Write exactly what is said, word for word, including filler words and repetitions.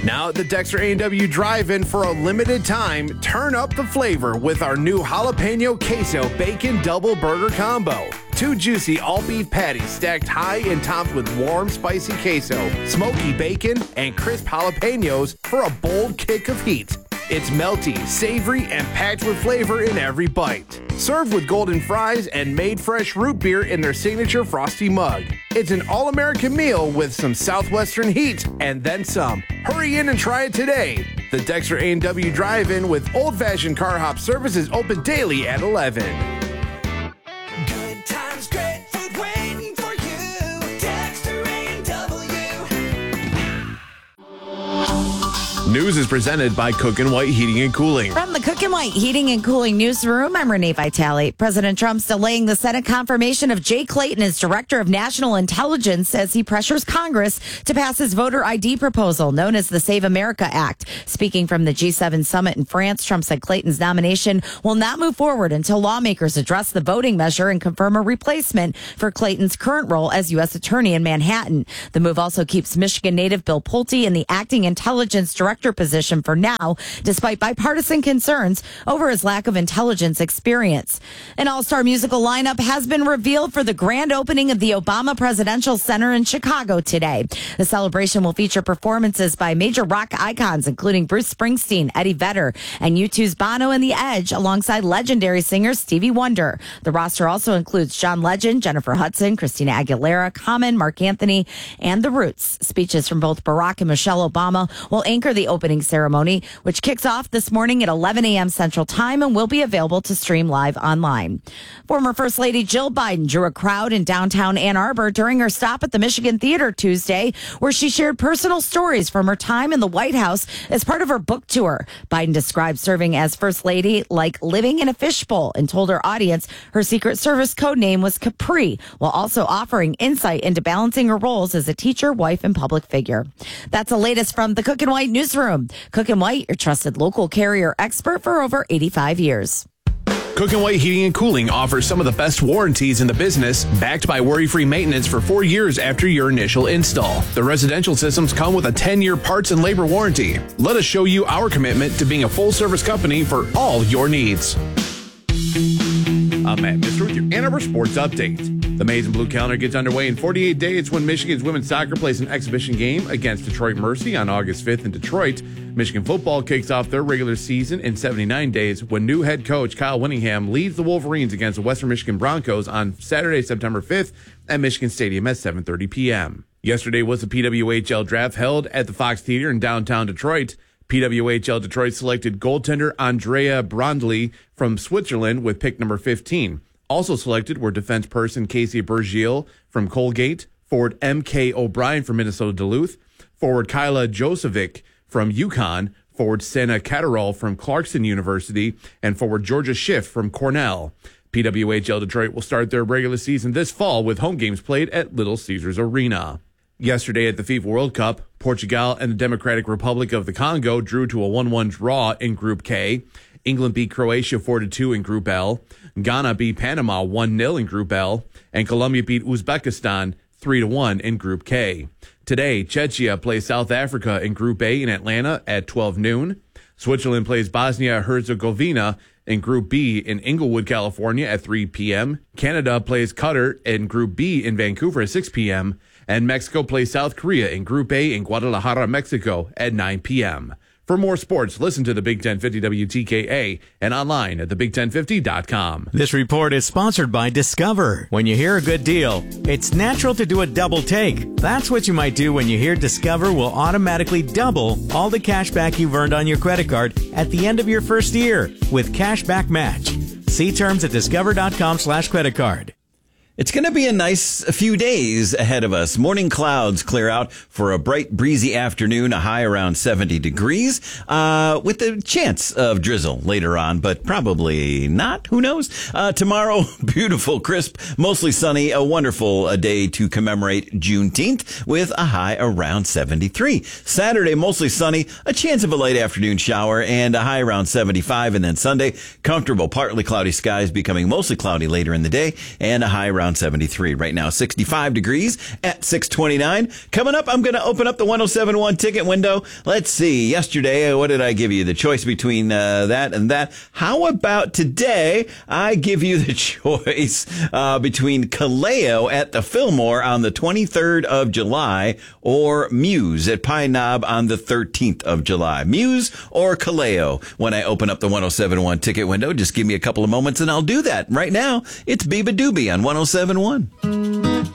Now at the Dexter A and W Drive-In for a limited time, turn up the flavor with our new jalapeno queso bacon double burger combo. Two juicy all-beef patties stacked high and topped with warm, spicy queso, smoky bacon, and crisp jalapenos for a bold kick of heat. It's melty, savory, and packed with flavor in every bite. Served with golden fries and made fresh root beer in their signature frosty mug. It's an all-American meal with some Southwestern heat and then some. Hurry in and try it today. The Dexter A and W Drive-In with old-fashioned car hop service is open daily at eleven. Good times, great food waiting for you. Dexter A and W. News is presented by Cook and White Heating and Cooling. From the Cook and White Heating and Cooling newsroom, I'm Renee Vitale. President Trump's delaying the Senate confirmation of Jay Clayton as Director of National Intelligence as he pressures Congress to pass his voter I D proposal known as the Save America Act. Speaking from the G seven summit in France, Trump said Clayton's nomination will not move forward until lawmakers address the voting measure and confirm a replacement for Clayton's current role as U S Attorney in Manhattan. The move also keeps Michigan native Bill Pulte in the acting intelligence director position for now, despite bipartisan concerns over his lack of intelligence experience. An all-star musical lineup has been revealed for the grand opening of the Obama Presidential Center in Chicago today. The celebration will feature performances by major rock icons, including Bruce Springsteen, Eddie Vedder, and U two's Bono and The Edge, alongside legendary singer Stevie Wonder. The roster also includes John Legend, Jennifer Hudson, Christina Aguilera, Common, Mark Anthony, and The Roots. Speeches from both Barack and Michelle Obama will anchor the opening ceremony, which kicks off this morning at eleven a.m. Central Time and will be available to stream live online. Former First Lady Jill Biden drew a crowd in downtown Ann Arbor during her stop at the Michigan Theater Tuesday, where she shared personal stories from her time in the White House as part of her book tour. Biden described serving as First Lady like living in a fishbowl and told her audience her Secret Service code name was Capri, while also offering insight into balancing her roles as a teacher, wife, and public figure. That's the latest from the Cook and White newsroom. Cook and White, your trusted local carrier expert for over eighty-five years. Cook and White Heating and Cooling offers some of the best warranties in the business, backed by worry-free maintenance for four years after your initial install. The residential systems come with a ten-year parts and labor warranty. Let us show you our commitment to being a full-service company for all your needs. I'm Matt Mister with your Ann Arbor Sports Update. The Maize and Blue calendar gets underway in forty-eight days when Michigan's women's soccer plays an exhibition game against Detroit Mercy on August fifth in Detroit. Michigan football kicks off their regular season in seventy-nine days when new head coach Kyle Winningham leads the Wolverines against the Western Michigan Broncos on Saturday, September fifth at Michigan Stadium at seven thirty p.m. Yesterday was the P W H L draft held at the Fox Theater in downtown Detroit. P W H L Detroit selected goaltender Andrea Brondley from Switzerland with pick number fifteen. Also selected were defense person Casey Bergiel from Colgate, forward M K O'Brien from Minnesota Duluth, forward Kyla Josevic from UConn, forward Sena Catterall from Clarkson University, and forward Georgia Schiff from Cornell. P W H L Detroit will start their regular season this fall with home games played at Little Caesars Arena. Yesterday at the FIFA World Cup, Portugal and the Democratic Republic of the Congo drew to a one one draw in Group K. England beat Croatia four to two in Group L. Ghana beat Panama one nil in Group L. And Colombia beat Uzbekistan three to one in Group K. Today, Czechia plays South Africa in Group A in Atlanta at twelve noon. Switzerland plays Bosnia-Herzegovina in Group B in Inglewood, California at three p.m. Canada plays Qatar in Group B in Vancouver at six p.m. And Mexico plays South Korea in Group A in Guadalajara, Mexico at nine p.m. For more sports, listen to the Big ten fifty W T K A and online at the big ten fifty dot com. This report is sponsored by Discover. When you hear a good deal, it's natural to do a double take. That's what you might do when you hear Discover will automatically double all the cash back you've earned on your credit card at the end of your first year with Cashback Match. See terms at discover.com slash credit card. It's going to be a nice few days ahead of us. Morning clouds clear out for a bright, breezy afternoon, a high around seventy degrees, uh, with the chance of drizzle later on, but probably not. Who knows? Uh, tomorrow, beautiful, crisp, mostly sunny, a wonderful a day to commemorate Juneteenth with a high around seventy-three. Saturday, mostly sunny, a chance of a late afternoon shower and a high around seventy-five. And then Sunday, comfortable, partly cloudy skies becoming mostly cloudy later in the day and a high around around seventy-three. Right now, sixty-five degrees at six twenty-nine. Coming up, I'm going to open up the one oh seven one ticket window. Let's see. Yesterday, what did I give you? The choice between uh, that and that. How about today? I give you the choice uh, between Kaleo at the Fillmore on the twenty-third of July or Muse at Pine Knob on the thirteenth of July. Muse or Kaleo when I open up the one oh seven one ticket window. Just give me a couple of moments and I'll do that. Right now, it's Biba Doobie on one oh seven one.